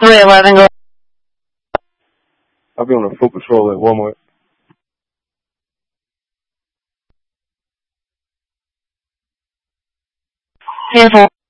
311, go. I'll be on a foot patrol at Walmart. Careful.